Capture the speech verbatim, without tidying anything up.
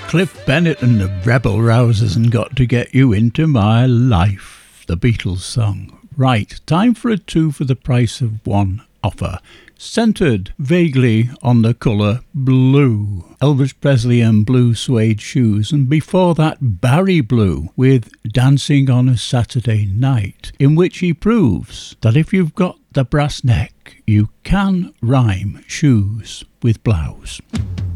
Cliff Bennett and the Rebel Rousers and Got to Get You Into My Life, the Beatles song. Right, time for a two for the price of one offer, centred vaguely on the colour blue. Elvis Presley and Blue Suede Shoes, and before that Barry Blue with Dancing on a Saturday Night, in which he proves that if you've got the brass neck, you can rhyme shoes with blouse.